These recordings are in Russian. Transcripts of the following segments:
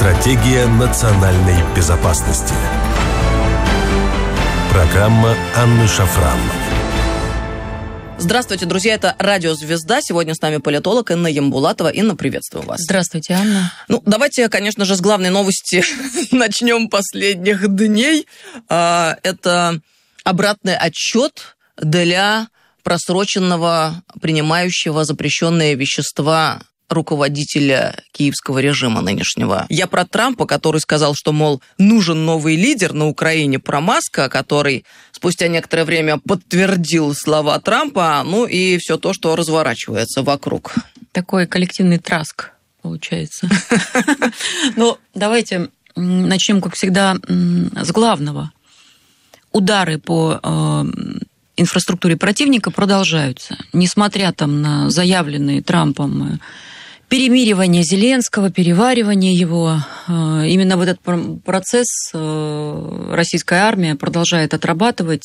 Стратегия национальной безопасности. Программа Анны Шафран. Здравствуйте, друзья, это Радио Звезда. Сегодня с нами политолог Инна Ямбулатова. Инна, приветствую вас. Здравствуйте, Анна. Давайте, конечно же, с главной новости начнем последних дней. Это обратный отчет для просроченного, принимающего запрещенные вещества руководителя киевского режима нынешнего. Я про Трампа, который сказал, что, мол, нужен новый лидер на Украине, про Маска, который спустя некоторое время подтвердил слова Трампа, и все то, что разворачивается вокруг. Такой коллективный траск получается. Давайте начнем, как всегда, с главного. Удары по инфраструктуре противника продолжаются. Несмотря на заявленные Трампом перемиривание Зеленского, переваривание его, именно в этот процесс российская армия продолжает отрабатывать,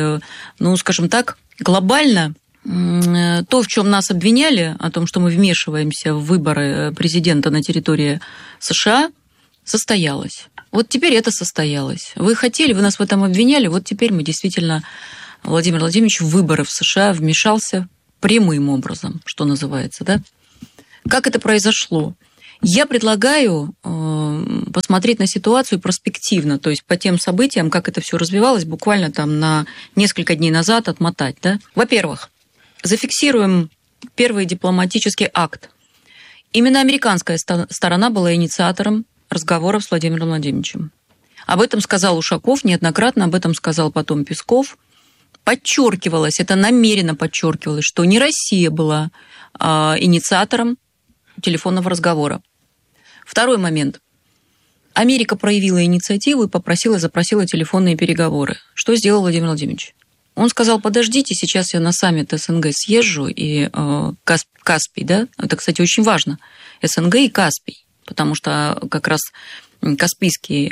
скажем так, глобально то, в чем нас обвиняли, о том, что мы вмешиваемся в выборы президента на территории США, состоялось. Вот теперь это состоялось. Вы хотели, вы нас в этом обвиняли, вот теперь мы действительно, Владимир Владимирович в выборы в США вмешался прямым образом, что называется, да? Как это произошло? Я предлагаю посмотреть на ситуацию перспективно, то есть по тем событиям, как это все развивалось, буквально на несколько дней назад отмотать. Да? Во-первых, зафиксируем первый дипломатический акт. Именно американская сторона была инициатором разговоров с Владимиром Владимировичем. Об этом сказал Ушаков, неоднократно об этом сказал потом Песков. Подчеркивалось, это намеренно подчеркивалось, что не Россия была инициатором телефонного разговора. Второй момент. Америка проявила инициативу и запросила телефонные переговоры. Что сделал Владимир Владимирович? Он сказал: подождите, сейчас я на саммит СНГ съезжу, и Каспий, да, это, кстати, очень важно, СНГ и Каспий, потому что как раз Каспийский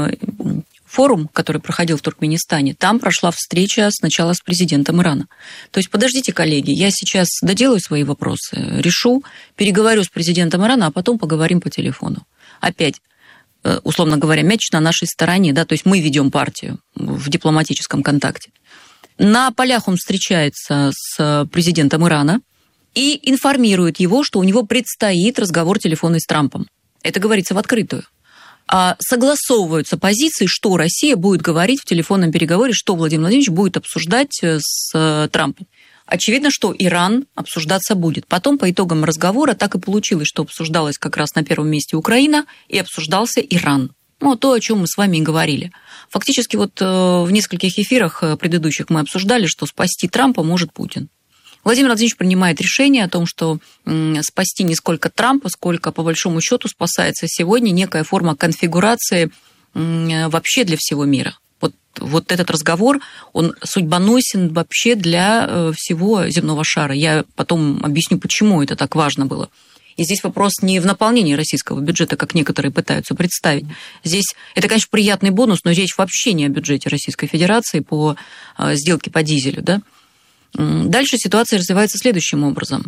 форум, который проходил в Туркменистане, там прошла встреча сначала с президентом Ирана. То есть, подождите, коллеги, я сейчас доделаю свои вопросы, решу, переговорю с президентом Ирана, а потом поговорим по телефону. Опять, условно говоря, мяч на нашей стороне, да, то есть мы ведем партию в дипломатическом контакте. На полях он встречается с президентом Ирана и информирует его, что у него предстоит разговор телефонный с Трампом. Это говорится в открытую. Согласовываются позиции, что Россия будет говорить в телефонном переговоре, что Владимир Владимирович будет обсуждать с Трампом. Очевидно, что Иран обсуждаться будет. Потом, по итогам разговора, так и получилось, что обсуждалась как раз на первом месте Украина и обсуждался Иран. То, о чем мы с вами и говорили. Фактически в нескольких эфирах предыдущих мы обсуждали, что спасти Трампа может Путин. Владимир Владимирович принимает решение о том, что спасти не сколько Трампа, сколько, по большому счету, спасается сегодня некая форма конфигурации вообще для всего мира. Вот этот разговор, он судьбоносен вообще для всего земного шара. Я потом объясню, почему это так важно было. И здесь вопрос не в наполнении российского бюджета, как некоторые пытаются представить. Здесь это, конечно, приятный бонус, но речь вообще не о бюджете Российской Федерации по сделке по дизелю, да? Дальше ситуация развивается следующим образом.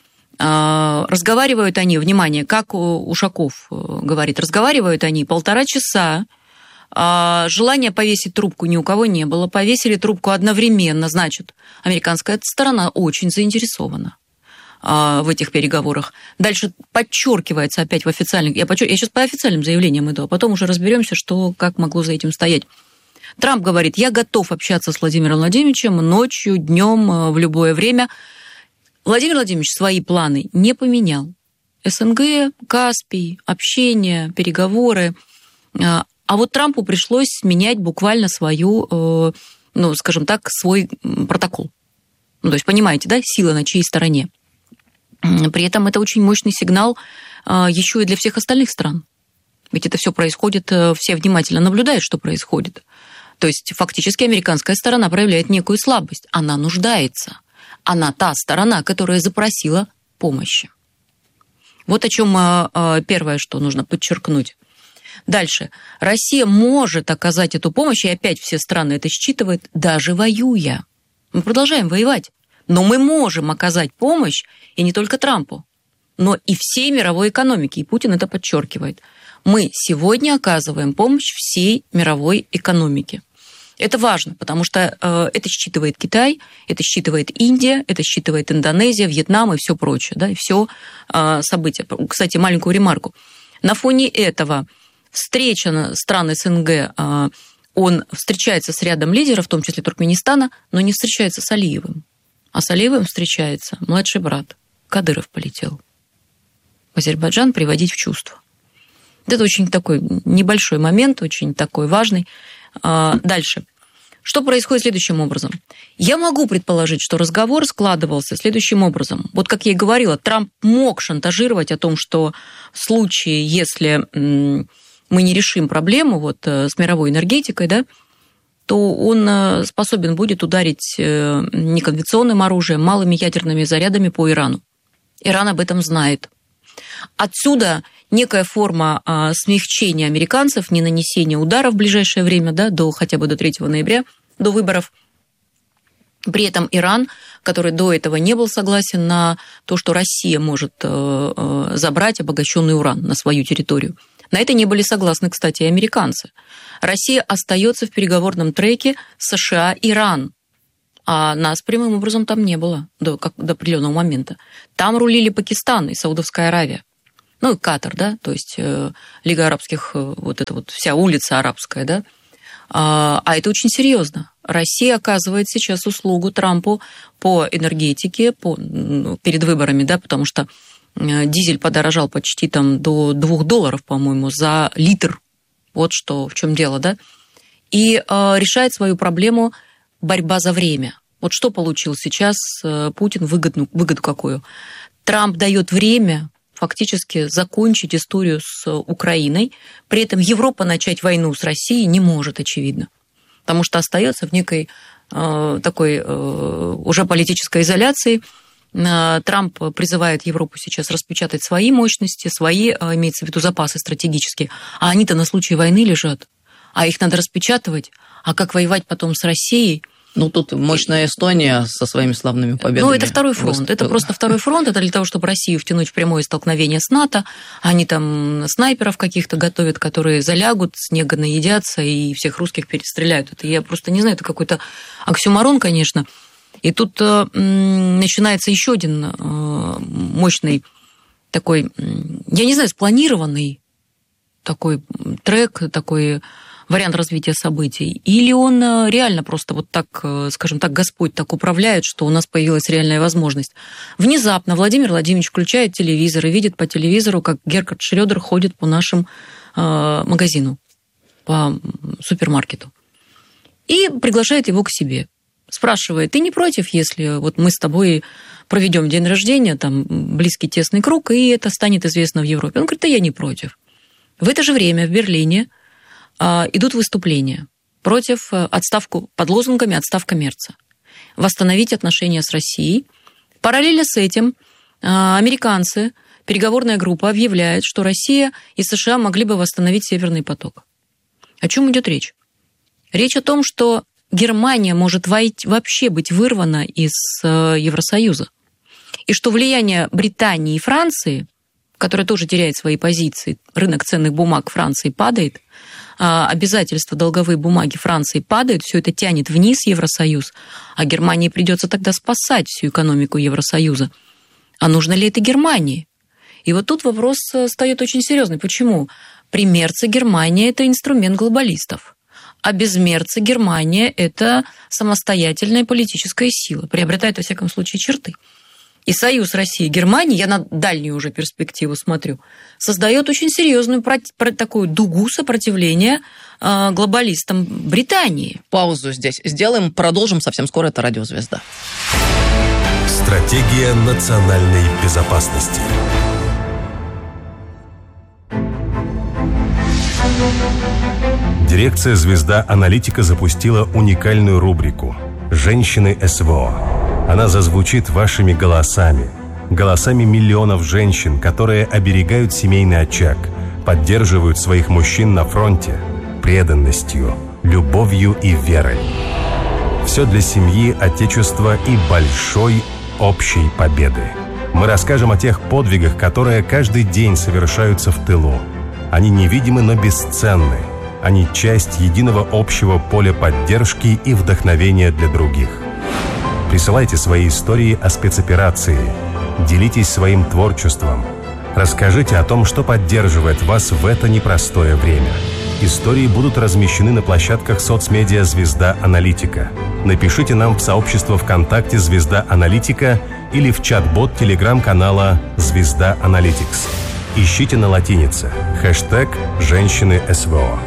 Разговаривают они, внимание, как Ушаков говорит, разговаривают они 1,5 часа, желания повесить трубку ни у кого не было, повесили трубку одновременно, значит, американская сторона очень заинтересована в этих переговорах. Дальше подчеркивается опять в официальных... Я сейчас по официальным заявлениям иду, а потом уже разберемся, как могло за этим стоять. Трамп говорит: я готов общаться с Владимиром Владимировичем ночью, днем, в любое время. Владимир Владимирович свои планы не поменял. СНГ, Каспий, общение, переговоры. А вот Трампу пришлось менять буквально свою, скажем так, свой протокол. То есть, понимаете, да, сила на чьей стороне. При этом это очень мощный сигнал еще и для всех остальных стран. Ведь это все происходит, все внимательно наблюдают, что происходит. То есть фактически американская сторона проявляет некую слабость. Она нуждается. Она та сторона, которая запросила помощи. Вот о чем первое, что нужно подчеркнуть. Дальше. Россия может оказать эту помощь, и опять все страны это считывают, даже воюя. Мы продолжаем воевать. Но мы можем оказать помощь, и не только Трампу, но и всей мировой экономике. И Путин это подчеркивает. Мы сегодня оказываем помощь всей мировой экономике. Это важно, потому что это считывает Китай, это считывает Индия, это считывает Индонезия, Вьетнам и все прочее, да, и все события. Кстати, маленькую ремарку. На фоне этого встреча стран СНГ, он встречается с рядом лидеров, в том числе Туркменистана, но не встречается с Алиевым. А с Алиевым встречается младший брат. Кадыров полетел в Азербайджан приводить в чувство. Это очень такой небольшой момент, очень такой важный. Дальше. Что происходит следующим образом? Я могу предположить, что разговор складывался следующим образом. Вот как я и говорила, Трамп мог шантажировать о том, что в случае, если мы не решим проблему вот с мировой энергетикой, да, то он способен будет ударить неконвенционным оружием, малыми ядерными зарядами по Ирану. Иран об этом знает. Отсюда некая форма смягчения американцев, не нанесения удара в ближайшее время, да, хотя бы до 3 ноября, до выборов. При этом Иран, который до этого не был согласен на то, что Россия может забрать обогащенный уран на свою территорию. На это не были согласны, кстати, и американцы. Россия остается в переговорном треке США-Иран. А нас прямым образом там не было до определенного момента. Там рулили Пакистан и Саудовская Аравия. Ну и Катар, да, то есть Лига арабских, вот эта вот вся улица арабская, да. А это очень серьезно. Россия оказывает сейчас услугу Трампу по энергетике перед выборами, да, потому что дизель подорожал почти там до $2, по-моему, за литр. Вот что, в чем дело, да. И решает свою проблему борьба за время. Вот что получил сейчас Путин, выгоду какую? Трамп дает время фактически закончить историю с Украиной, при этом Европа начать войну с Россией не может, очевидно, потому что остается в некой такой уже политической изоляции. Трамп призывает Европу сейчас распечатать свои мощности, свои, имеется в виду, запасы стратегические, а они-то на случай войны лежат, а их надо распечатывать, а как воевать потом с Россией? Ну, тут мощная Эстония со своими славными победами. Ну, это второй фронт. Это просто второй фронт. Это для того, чтобы Россию втянуть в прямое столкновение с НАТО. Они там снайперов каких-то готовят, которые залягут, снега наедятся и всех русских перестреляют. Это я просто не знаю, это какой-то оксюморон, конечно. И тут начинается еще один мощный такой, я не знаю, спланированный такой трек, такой вариант развития событий, или он реально просто вот так, скажем так, Господь так управляет, что у нас появилась реальная возможность. Внезапно Владимир Владимирович включает телевизор и видит по телевизору, как Герхард Шрёдер ходит по нашему магазину, по супермаркету, и приглашает его к себе. Спрашивает: ты не против, если вот мы с тобой проведем день рождения, там близкий тесный круг, и это станет известно в Европе? Он говорит: да я не против. В это же время в Берлине идут выступления против отставку, под лозунгами «отставка Мерца», восстановить отношения с Россией. Параллельно с этим американцы, переговорная группа, объявляет, что Россия и США могли бы восстановить Северный поток. О чем идет речь? Речь о том, что Германия может вообще быть вырвана из Евросоюза, и что влияние Британии и Франции, которая тоже теряет свои позиции, рынок ценных бумаг Франции падает, обязательства долговые бумаги Франции падают, все это тянет вниз Евросоюз, а Германии придется тогда спасать всю экономику Евросоюза. А нужно ли это Германии? И вот тут вопрос встает очень серьезный. Почему? При Мерце Германия – это инструмент глобалистов, а без Мерца Германия – это самостоятельная политическая сила, приобретает, во всяком случае, черты. И союз России и Германии, я на дальнюю уже перспективу смотрю, создает очень серьезную такую дугу сопротивления глобалистам Британии. Паузу здесь сделаем, продолжим совсем скоро. Это «Радио Звезда». Стратегия национальной безопасности. Дирекция «Звезда Аналитика» запустила уникальную рубрику «Женщины СВО». Она зазвучит вашими голосами, голосами миллионов женщин, которые оберегают семейный очаг, поддерживают своих мужчин на фронте преданностью, любовью и верой. Все для семьи, отечества и большой общей победы. Мы расскажем о тех подвигах, которые каждый день совершаются в тылу, Они невидимы, но бесценны. Они часть единого общего поля поддержки и вдохновения для других. Присылайте свои истории о спецоперации. Делитесь своим творчеством. Расскажите о том, что поддерживает вас в это непростое время. Истории будут размещены на площадках соцмедиа «Звезда Аналитика». Напишите нам в сообщество ВКонтакте «Звезда Аналитика» или в чат-бот телеграм-канала «Звезда Аналитикс». Ищите на латинице хэштег «Женщины СВО».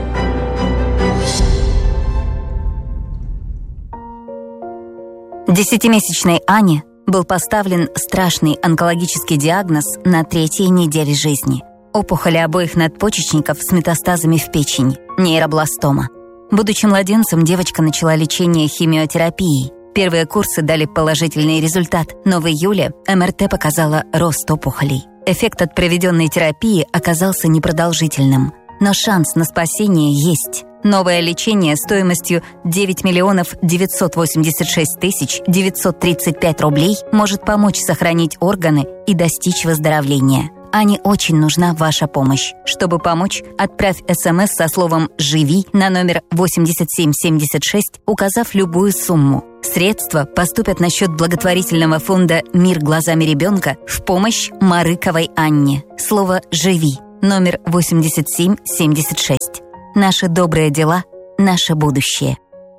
Десятимесячной Ане был поставлен страшный онкологический диагноз на 3-й неделе жизни. Опухоли обоих надпочечников с метастазами в печени, нейробластома. Будучи младенцем, девочка начала лечение химиотерапией. Первые курсы дали положительный результат, но в июле МРТ показала рост опухолей. Эффект от проведенной терапии оказался непродолжительным. Но шанс на спасение есть. Новое лечение стоимостью 9 986 935 рублей может помочь сохранить органы и достичь выздоровления. Ане очень нужна ваша помощь. Чтобы помочь, отправь СМС со словом «Живи» на номер 8776, указав любую сумму. Средства поступят на счет благотворительного фонда «Мир глазами ребенка» в помощь Марыковой Анне. Слово «Живи» номер 8776. Наши добрые дела – наше будущее.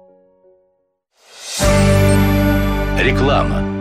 Реклама.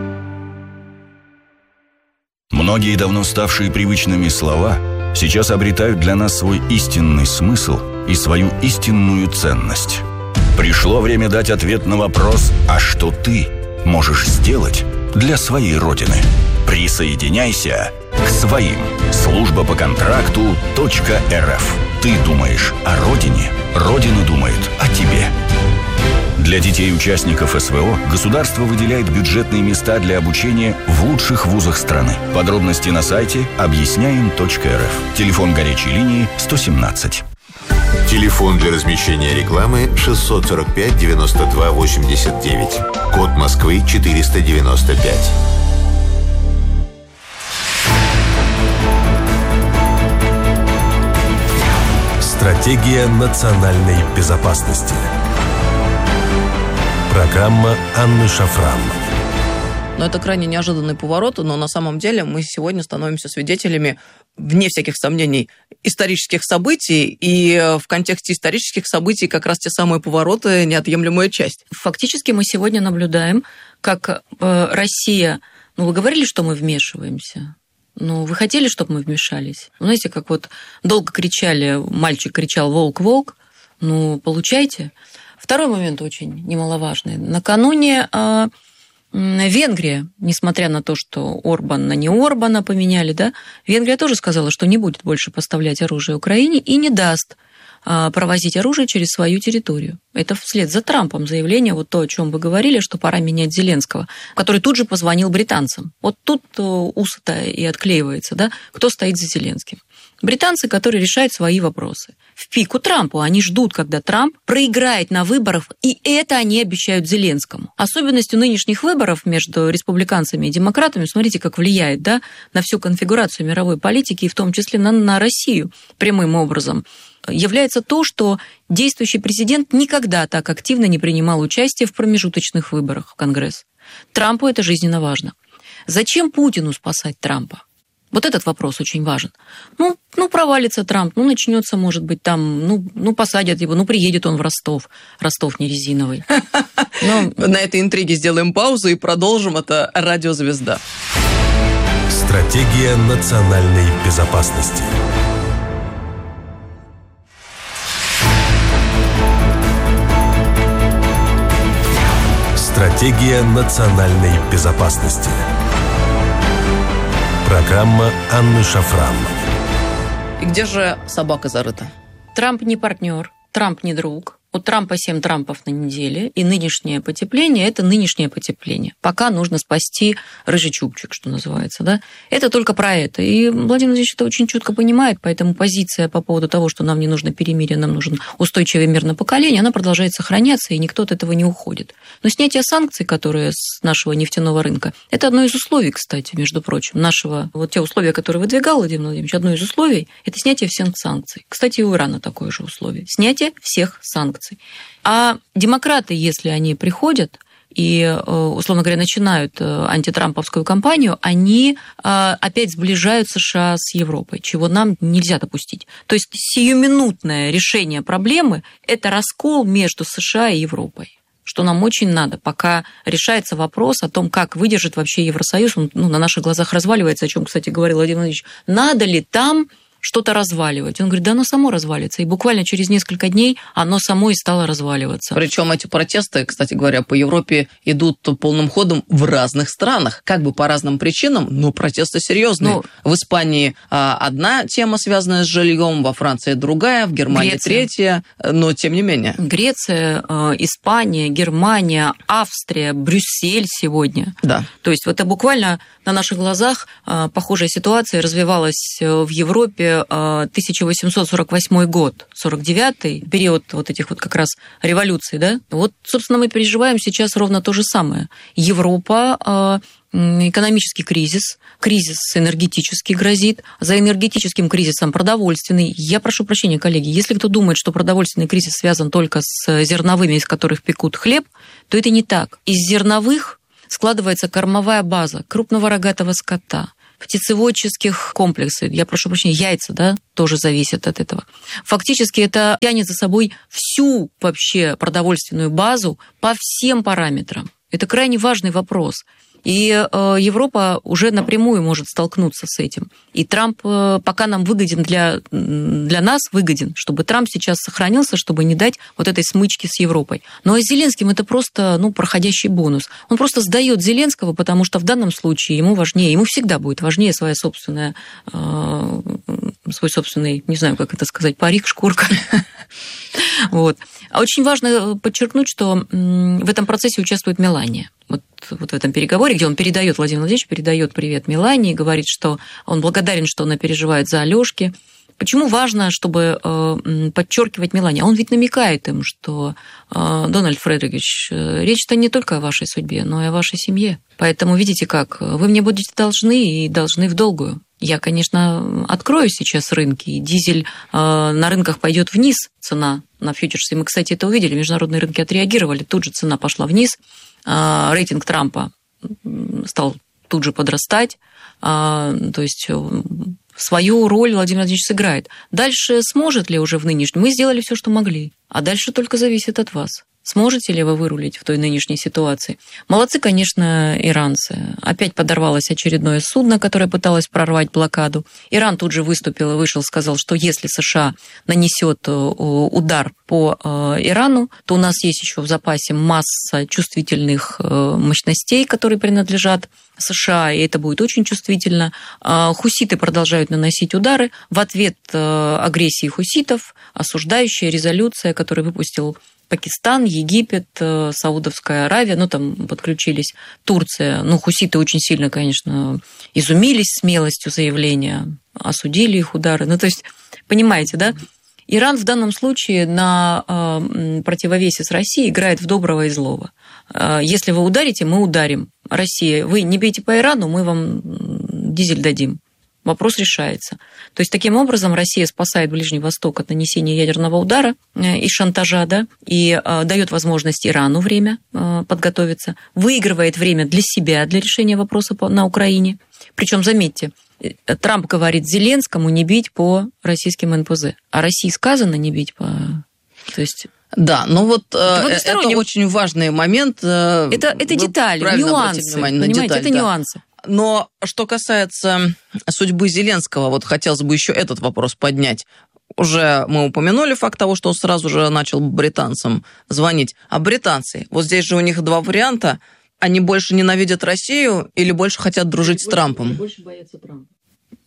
Многие давно ставшие привычными слова сейчас обретают для нас свой истинный смысл и свою истинную ценность. Пришло время дать ответ на вопрос: а что ты можешь сделать для своей Родины? Присоединяйся к своим. Служба по контракту .рф. Ты думаешь о Родине, Родина думает о тебе. Для детей-участников СВО государство выделяет бюджетные места для обучения в лучших вузах страны. Подробности на сайте объясняем.рф. Телефон горячей линии 117. Телефон для размещения рекламы 645 92 89. Код Москвы 495. Стратегия национальной безопасности. Программа Анны Шафран. Но это крайне неожиданный поворот, но на самом деле мы сегодня становимся свидетелями, вне всяких сомнений, исторических событий, и в контексте исторических событий как раз те самые повороты – неотъемлемая часть. Фактически мы сегодня наблюдаем, как Россия... вы говорили, что мы вмешиваемся. Вы хотели, чтобы мы вмешались? Знаете, как долго кричали, мальчик кричал «Волк, волк», получайте. Второй момент очень немаловажный. Накануне Венгрия, несмотря на то, что Орбан на не Орбана поменяли, Венгрия тоже сказала, что не будет больше поставлять оружие Украине и не даст провозить оружие через свою территорию. Это вслед за Трампом заявление, то, о чем вы говорили, что пора менять Зеленского, который тут же позвонил британцам. Тут ус-то и отклеивается, кто стоит за Зеленским. Британцы, которые решают свои вопросы. В пику Трампу. Они ждут, когда Трамп проиграет на выборах, и это они обещают Зеленскому. Особенностью нынешних выборов между республиканцами и демократами, смотрите, как влияет на всю конфигурацию мировой политики, и в том числе на Россию прямым образом, является то, что действующий президент никогда так активно не принимал участие в промежуточных выборах в Конгресс. Трампу это жизненно важно. Зачем Путину спасать Трампа? Этот вопрос очень важен. Провалится Трамп, начнется, может быть, там, посадят его, приедет он в Ростов. Ростов не резиновый. На этой интриге сделаем паузу и продолжим. Это «Радио Звезда». Стратегия национальной безопасности. Стратегия национальной безопасности. Программа Анны Шафран. И где же собака зарыта? Трамп не партнер, Трамп не друг, У Трампа 7 Трампов на неделе, и нынешнее потепление – это нынешнее потепление. Пока нужно спасти рыжий чубчик, что называется. Да? Это только про это. И Владимир Владимирович это очень четко понимает, поэтому позиция по поводу того, что нам не нужно перемирие, нам нужен устойчивый мир на поколение, она продолжает сохраняться, и никто от этого не уходит. Но снятие санкций, которые с нашего нефтяного рынка, это одно из условий, кстати, между прочим, нашего, вот те условия, которые выдвигал Владимир Владимирович, одно из условий – это снятие всех санкций. Кстати, и у Ирана такое же условие – снятие всех санкций. А демократы, если они приходят и, условно говоря, начинают антитрамповскую кампанию, они опять сближают США с Европой, чего нам нельзя допустить. То есть сиюминутное решение проблемы – это раскол между США и Европой, что нам очень надо, пока решается вопрос о том, как выдержит вообще Евросоюз. Он на наших глазах разваливается, о чем, кстати, говорил Владимир Владимирович. Надо ли там что-то разваливать? Он говорит, да оно само развалится. И буквально через несколько дней оно само и стало разваливаться. Причем эти протесты, кстати говоря, по Европе идут полным ходом в разных странах. Как бы по разным причинам, но протесты серьезные. В Испании одна тема, связанная с жильем, во Франции другая, в Германии третья, но тем не менее. Греция, Испания, Германия, Австрия, Брюссель сегодня. Да. То есть это буквально на наших глазах похожая ситуация развивалась в Европе 1848 год, 49-й, период вот этих вот как раз революций, да? Вот, собственно, мы переживаем сейчас ровно то же самое. Европа, экономический кризис энергетический грозит, за энергетическим кризисом продовольственный. Я прошу прощения, коллеги, если кто думает, что продовольственный кризис связан только с зерновыми, из которых пекут хлеб, то это не так. Из зерновых складывается кормовая база крупного рогатого скота, птицеводческих комплексов, я прошу прощения, яйца, да, тоже зависят от этого. Фактически это тянет за собой всю вообще продовольственную базу по всем параметрам. Это крайне важный вопрос. И Европа уже напрямую может столкнуться с этим. И Трамп пока нам выгоден, для нас выгоден, чтобы Трамп сейчас сохранился, чтобы не дать вот этой смычки с Европой. Но с Зеленским это просто проходящий бонус. Он просто сдает Зеленского, потому что в данном случае ему всегда будет важнее свой собственный, не знаю, как это сказать, парик, шкурка. Вот. А очень важно подчеркнуть, что в этом процессе участвует Мелания. Вот в этом переговоре, где он Владимир Владимирович передает привет Мелании, говорит, что он благодарен, что она переживает за Алёшки. Почему важно, чтобы подчеркивать Меланию? Он ведь намекает им, что Дональд Фредерикович, речь-то не только о вашей судьбе, но и о вашей семье. Поэтому видите как, вы мне будете должны и должны в долгую. Я, конечно, открою сейчас рынки, и дизель на рынках пойдет вниз, цена на фьючерсы. Мы, кстати, это увидели, международные рынки отреагировали, тут же цена пошла вниз, рейтинг Трампа стал тут же подрастать, то есть свою роль Владимир Владимирович сыграет. Дальше сможет ли уже в нынешнем? Мы сделали все, что могли, а дальше только зависит от вас. Сможете ли вы вырулить в той нынешней ситуации? Молодцы, конечно, иранцы. Опять подорвалось очередное судно, которое пыталось прорвать блокаду. Иран тут же вышел, сказал, что если США нанесет удар по Ирану, то у нас есть еще в запасе масса чувствительных мощностей, которые принадлежат США, и это будет очень чувствительно. Хуситы продолжают наносить удары. В ответ агрессии хуситов осуждающая резолюция, которую выпустил Пакистан, Египет, Саудовская Аравия, там подключились Турция. Хуситы очень сильно, конечно, изумились смелостью заявления, осудили их удары. То есть, понимаете, да? Иран в данном случае на противовесе с Россией играет в доброго и злого. Если вы ударите, мы ударим. Россия, вы не бейте по Ирану, мы вам дизель дадим. Вопрос решается. То есть, таким образом, Россия спасает Ближний Восток от нанесения ядерного удара и шантажа, да, и дает возможность Ирану время подготовиться, выигрывает время для себя, для решения вопроса на Украине. Причем, заметьте, Трамп говорит Зеленскому не бить по российским НПЗ, а России сказано не бить по... То есть... Да, это очень важный момент. Это детали, нюансы. Понимаете, деталь, это нюансы. Но что касается судьбы Зеленского, хотелось бы еще этот вопрос поднять. Уже мы упомянули факт того, что он сразу же начал британцам звонить. А британцы, здесь же у них два варианта. Они больше ненавидят Россию или больше хотят дружить с Трампом? Больше боятся Трампа.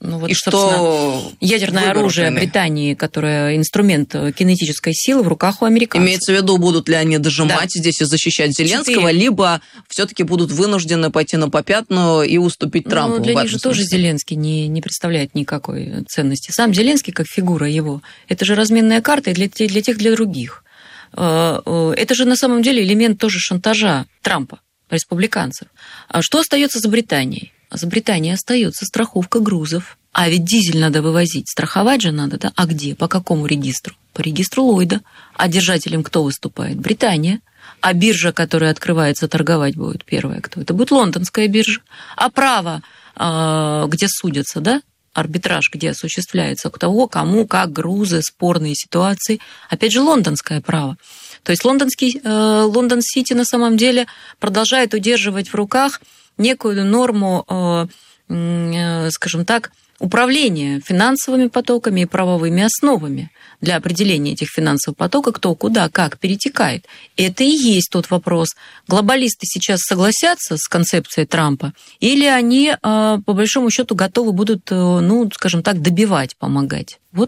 Ну, вот, и что ядерное оружие Британии, которое инструмент кинетической силы, в руках у американцев. Имеется в виду, будут ли они дожимать здесь и защищать Зеленского, либо все-таки будут вынуждены пойти на попятную и уступить Трампу. Для них же тоже Зеленский не представляет никакой ценности. Сам Зеленский, как фигура его, это же разменная карта и для тех, для других. Это же на самом деле элемент тоже шантажа Трампа, республиканцев. А что остается за Британией? За Британией остается страховка грузов. А ведь дизель надо вывозить, страховать же надо, да? А где? По какому регистру? По регистру Ллойда. А держателем кто выступает? Британия. А биржа, которая открывается, торговать будет первая кто? Это будет лондонская биржа. А право, где судятся, да? Арбитраж, где осуществляется того, кому, как, грузы, спорные ситуации. Опять же, лондонское право. То есть Лондон-Сити на самом деле продолжает удерживать в руках некую норму, скажем так, управления финансовыми потоками и правовыми основами для определения этих финансовых потоков, кто куда, как перетекает. Это и есть тот вопрос. Глобалисты сейчас согласятся с концепцией Трампа, или они, по большому счету, готовы будут, ну, скажем так, добивать, помогать. Вот.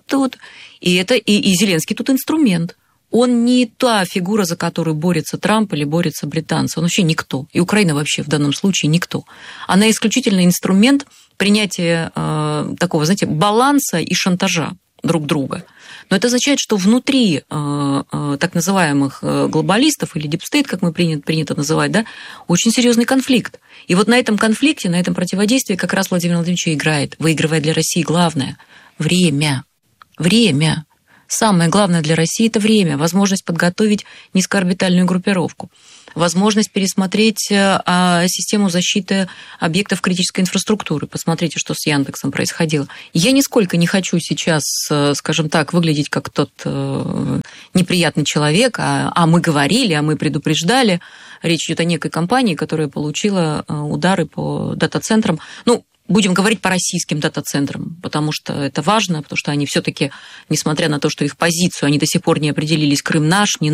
И Зеленский тут инструмент. Он не та фигура, за которую борется Трамп или борются британцы. Он вообще никто. И Украина вообще в данном случае никто. Она исключительно инструмент принятия такого, знаете, баланса и шантажа друг друга. Но это означает, что внутри так называемых глобалистов или дипстейт, как мы принято называть, да, очень серьезный конфликт. И вот на этом конфликте, на этом противодействии как раз Владимир Владимирович и играет. Выигрывает для России главное – время. Время. Самое главное для России – это время, возможность подготовить низкоорбитальную группировку, возможность пересмотреть систему защиты объектов критической инфраструктуры. Посмотрите, что с Яндексом происходило. Я нисколько не хочу сейчас, скажем так, выглядеть как тот неприятный человек, а мы говорили, а мы предупреждали. Речь идет о некой компании, которая получила удары по дата-центрам. Ну, будем говорить по российским дата-центрам, потому что это важно, потому что они все-таки, несмотря на то, что их позицию, они до сих пор не определились, Крым наш, не